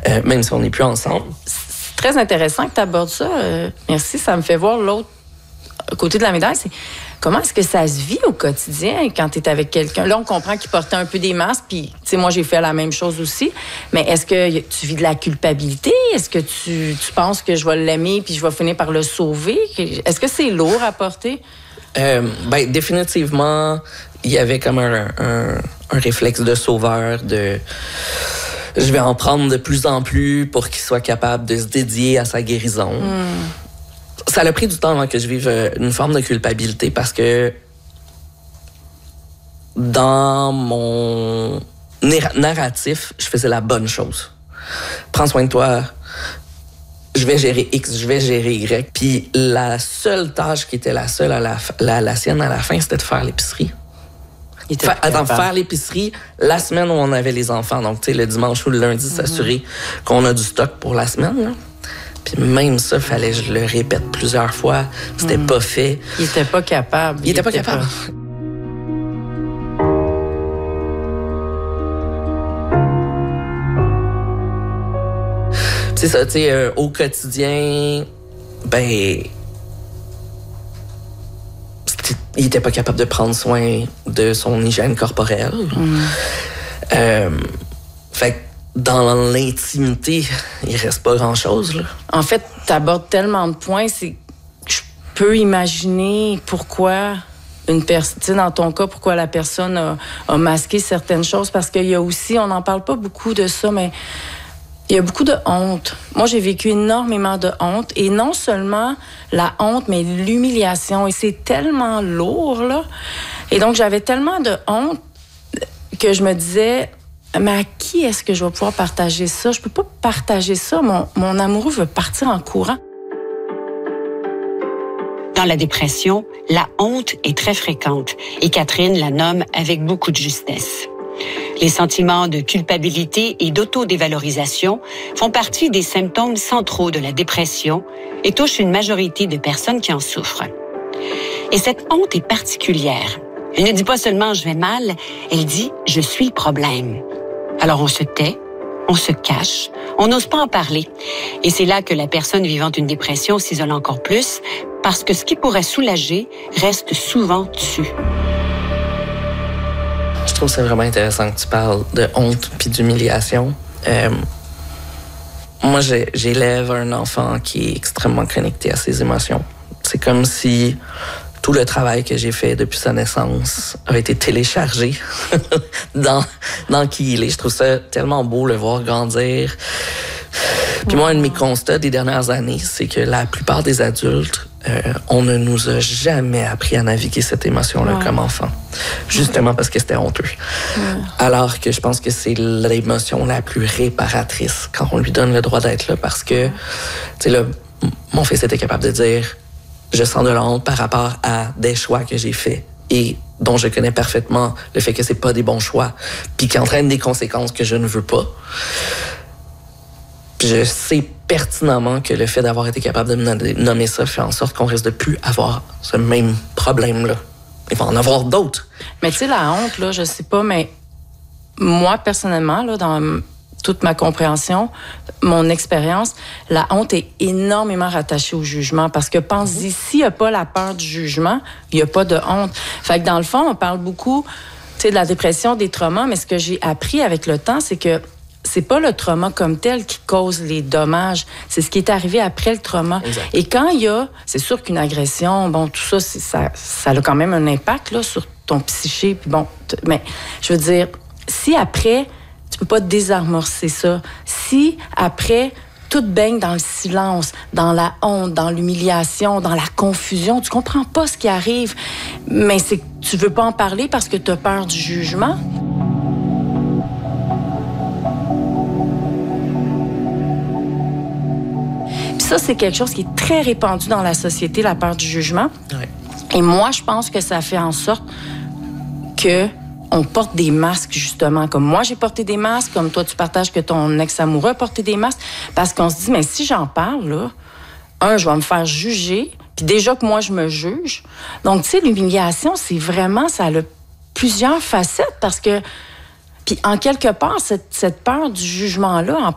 même si on n'est plus ensemble. C'est très intéressant que tu abordes ça. Merci, ça me fait voir l'autre côté de la médaille. C'est comment est-ce que ça se vit au quotidien quand tu es avec quelqu'un? Là, on comprend qu'il portait un peu des masques, puis, tu sais, moi, j'ai fait la même chose aussi. Mais est-ce que tu vis de la culpabilité? Est-ce que tu penses que je vais l'aimer puis je vais finir par le sauver? Est-ce que c'est lourd à porter? Définitivement, il y avait comme un réflexe de sauveur, de... Je vais en prendre de plus en plus pour qu'il soit capable de se dédier à sa guérison. Ça a pris du temps avant que je vive une forme de culpabilité parce que dans mon narratif, je faisais la bonne chose. Prends soin de toi, je vais gérer X, je vais gérer Y. Puis la seule tâche qui était la seule à la sienne à la fin, c'était de faire l'épicerie. Faire l'épicerie la semaine où on avait les enfants. Donc, tu sais, le dimanche ou le lundi, s'assurer qu'on a du stock pour la semaine. Là. Puis même ça, fallait que je le répète plusieurs fois. C'était pas fait. Il était pas capable. Il était pas capable. C'est ça, tu sais, au quotidien, il était pas capable de prendre soin de son hygiène corporelle. Fait que dans l'intimité, il reste pas grand-chose, là. En fait, tu abordes tellement de points, je peux imaginer pourquoi une personne, tu sais, dans ton cas, pourquoi la personne a masqué certaines choses, parce qu'il y a aussi, on n'en parle pas beaucoup de ça, mais il y a beaucoup de honte. Moi, j'ai vécu énormément de honte. Et non seulement la honte, mais l'humiliation. Et c'est tellement lourd, là. Et donc, j'avais tellement de honte que je me disais, mais à qui est-ce que je vais pouvoir partager ça? Je peux pas partager ça. Mon amoureux veut partir en courant. Dans la dépression, la honte est très fréquente. Et Catherine la nomme avec beaucoup de justesse. Les sentiments de culpabilité et d'autodévalorisation font partie des symptômes centraux de la dépression et touchent une majorité de personnes qui en souffrent. Et cette honte est particulière. Elle ne dit pas seulement « je vais mal », elle dit « je suis le problème ». Alors on se tait, on se cache, on n'ose pas en parler. Et c'est là que la personne vivant une dépression s'isole encore plus parce que ce qui pourrait soulager reste souvent tu. Je trouve que c'est vraiment intéressant que tu parles de honte puis d'humiliation. Moi, j'élève un enfant qui est extrêmement connecté à ses émotions. C'est comme si tout le travail que j'ai fait depuis sa naissance a été téléchargé dans qui il est. Je trouve ça tellement beau le voir grandir. Puis moi, un de mes constats des dernières années, c'est que la plupart des adultes, on ne nous a jamais appris à naviguer cette émotion-là comme enfant. Justement parce que c'était honteux. Alors que je pense que c'est l'émotion la plus réparatrice quand on lui donne le droit d'être là parce que, tu sais, là, mon fils était capable de dire « Je sens de la honte par rapport à des choix que j'ai faits et dont je connais parfaitement le fait que c'est pas des bons choix puis qui entraînent des conséquences que je ne veux pas. » Je sais pertinemment que le fait d'avoir été capable de me nommer ça fait en sorte qu'on risque de plus avoir ce même problème-là. Il va en avoir d'autres. Mais tu sais, la honte, là, je sais pas, mais moi, personnellement, là, dans toute ma compréhension, mon expérience, la honte est énormément rattachée au jugement parce que pense-y, s'il n'y a pas la peur du jugement, il n'y a pas de honte. Fait que dans le fond, on parle beaucoup, tu sais, de la dépression, des traumas, mais ce que j'ai appris avec le temps, c'est que c'est pas le trauma comme tel qui cause les dommages, c'est ce qui est arrivé après le trauma. Exact. Et quand il y a, c'est sûr qu'une agression, bon, tout ça, ça a quand même un impact là sur ton psyché, puis bon, mais je veux dire, si après, tu peux pas désamorcer ça, si après, tout baigne dans le silence, dans la honte, dans l'humiliation, dans la confusion, tu comprends pas ce qui arrive, mais c'est que tu veux pas en parler parce que tu as peur du jugement. Ça, c'est quelque chose qui est très répandu dans la société, la peur du jugement. Ouais. Et moi, je pense que ça fait en sorte que on porte des masques, justement. Comme moi, j'ai porté des masques, comme toi, tu partages que ton ex-amoureux a porté des masques, parce qu'on se dit, mais si j'en parle, là, je vais me faire juger, puis déjà que moi, je me juge. Donc, tu sais, l'humiliation, c'est vraiment, ça a plusieurs facettes, parce que, puis en quelque part, cette peur du jugement-là,